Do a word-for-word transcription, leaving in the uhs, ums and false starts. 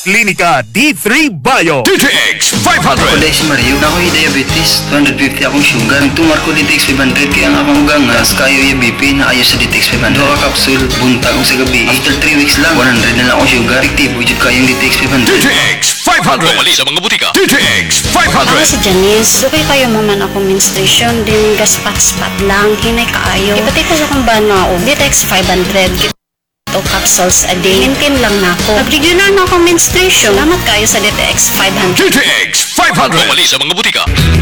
Klinika D three Bio. D T X five hundred. Ako dahil si Mario, na ako'y diabetes, two hundred fifty akong sugar. Tumar ko D T X five hundred, kaya nga akong gangas, kayo yung B P na ayos sa D T X five hundred. Doha ka kapsul, buntag ko sa gabi. After three weeks lang, one hundred na lang akong sugar. Iktibo, jud kayong D T X five hundred. D T X five hundred. Pumali sa mga butika. D T X five Ako hundred. si Janice, dukay kayo maman ako menstruation, din gaspat-spat lang, hinay kaayo. Ipati ko sa kong bana o D T X five hundred, o capsules a day. Maintain lang na ako. Nag-regular na ako menstruation. Salamat kayo sa D T X five hundred. D T X five hundred. Pumali sa mga butika.